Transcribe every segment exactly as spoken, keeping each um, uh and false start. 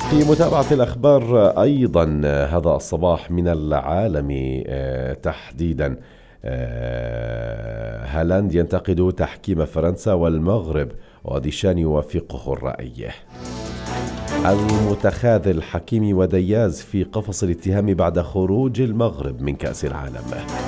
في متابعة الأخبار أيضا هذا الصباح من العالم تحديدا، هالاند ينتقد تحكيم فرنسا والمغرب وديشان يوافقه الرأي. المتخاذل حكيمي ودياز في قفص الاتهام بعد خروج المغرب من كأس العالم.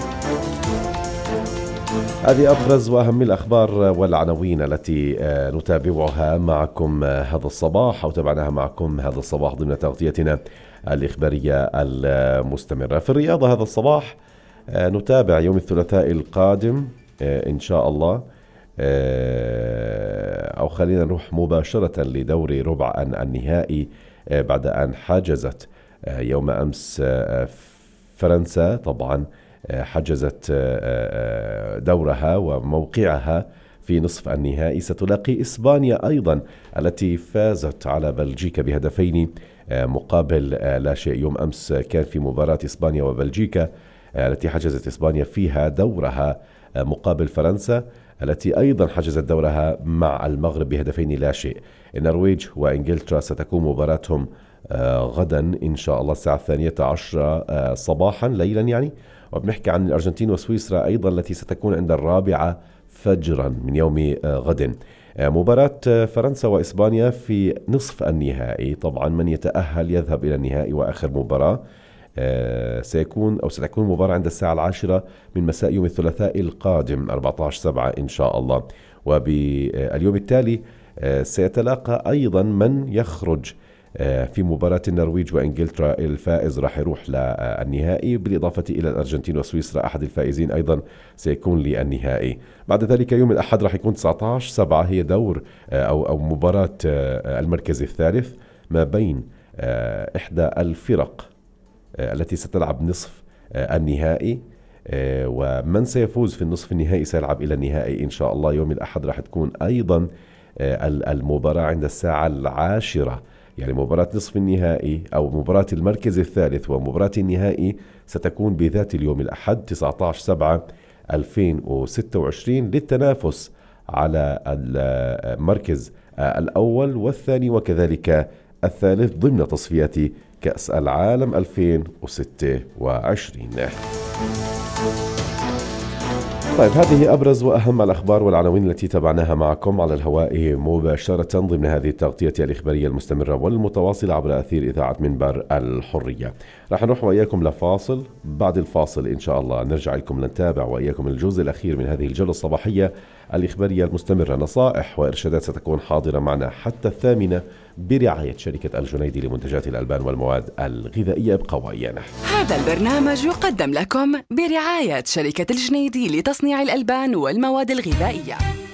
هذه أبرز وأهم الأخبار والعناوين التي نتابعها معكم هذا الصباح أو تابعناها معكم هذا الصباح ضمن تغطيتنا الإخبارية المستمرة. في الرياضة هذا الصباح نتابع يوم الثلاثاء القادم إن شاء الله، أو خلينا نروح مباشرة لدوري ربع النهائي بعد أن حجزت يوم أمس فرنسا طبعا حجزت دورها وموقعها في نصف النهائي. ستلاقي إسبانيا أيضا التي فازت على بلجيكا بهدفين مقابل لا شيء. يوم أمس كان في مباراة إسبانيا وبلجيكا التي حجزت إسبانيا فيها دورها مقابل فرنسا التي أيضا حجزت دورها مع المغرب بهدفين لا شيء. النرويج وإنجلترا ستكون مباراتهم غدا إن شاء الله الساعة الثانية عشرة صباحا ليلا يعني، وبنحكي عن الأرجنتين وسويسرا أيضا التي ستكون عند الرابعة فجرا من يوم غد. مباراة فرنسا وإسبانيا في نصف النهائي، طبعا من يتأهل يذهب إلى النهائي، وآخر مباراة سيكون أو ستكون مباراة عند الساعة العاشرة من مساء يوم الثلاثاء القادم أربعة عشر سبعة إن شاء الله. وباليوم التالي سيتلاقى أيضا من يخرج في مباراة النرويج وإنجلترا، الفائز راح يروح للنهائي، بالإضافة إلى الأرجنتين وسويسرا أحد الفائزين أيضا سيكون للنهائي. بعد ذلك يوم الأحد راح يكون تسعة عشر سبعة هي دور أو أو مباراة المركز الثالث ما بين إحدى الفرق التي ستلعب نصف النهائي، ومن سيفوز في النصف النهائي سيلعب إلى النهائي إن شاء الله. يوم الأحد راح تكون أيضا المباراة عند الساعة العاشرة، يعني مباراة نصف النهائي أو مباراة المركز الثالث ومباراة النهائي ستكون بذات اليوم الأحد تسعة عشر سبعة ألفين وستة وعشرين للتنافس على المركز الأول والثاني وكذلك الثالث ضمن تصفيات كأس العالم ألفين وستة وعشرين. طيب، هذه أبرز وأهم الأخبار والعناوين التي تابعناها معكم على الهواء مباشرة ضمن هذه التغطية الإخبارية المستمرة والمتواصلة عبر أثير إذاعة منبر الحرية. راح نروح وإياكم لفاصل، بعد الفاصل إن شاء الله نرجع لكم نتابع وإياكم الجزء الأخير من هذه الجولة الصباحية الإخبارية المستمرة. نصائح وإرشادات ستكون حاضرة معنا حتى الثامنة برعاية شركة الجنيدي لمنتجات الألبان والمواد الغذائية. ابقوا ويانا. هذا البرنامج يقدم لكم برعاية شركة الجنيدي لتصنيع الألبان والمواد الغذائية.